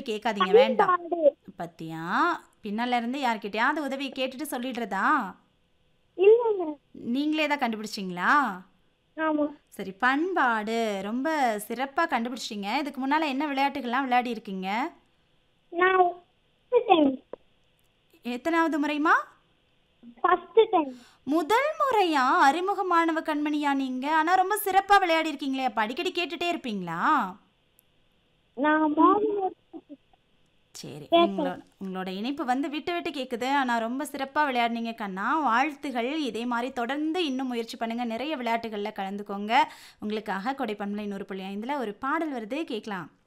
கேட்காதீங்க வேண்டாம். பண்பாடு. பத்தியா? பின்னால இருந்து யார்கிட்டயாவது உதவி கேட்டுட்டு சொல்லிடுறதா? இல்லங்க. நீங்களே தான் கண்டுபிடிச்சீங்களா? ஆமா. சரி பண்பாடு. ரொம்ப சிறப்பா கண்டுபிடிச்சிட்டீங்க. இதுக்கு முன்னால என்ன விளையாட்டுகள்லாம் விளையாடியிருக்கீங்க? நான் ஃபர்ஸ்ட் டைம். எத்தனாவது முறைம்மா? First time. முதல் முறையா? அறிமுகமானவ கண்மணியா நீங்க? ஆனா ரொம்ப சிறப்பா விளையாடியிருக்கீங்களே! அப்ப அடிக்கடி கேட்டுட்டே இருப்பீங்களா? நான் மார்னிங் சரி. கேட்டேன். உங்களோட இணைப்பு வந்து விட்டு விட்டு கேட்குது. ஆனா ரொம்ப சிறப்பா விளையாடுனீங்க கண்ணா. வாழ்த்துகள். இதே மாரி தொடர்ந்து இன்னும் முயற்சி பண்ணுங்க. நிறைய விளையாட்டுகள்ல கலந்துக்கோங்க. உங்களுக்காக கொடை பண்பலை 100.5ல ஒரு பாடல் வருது கேட்கலாம்.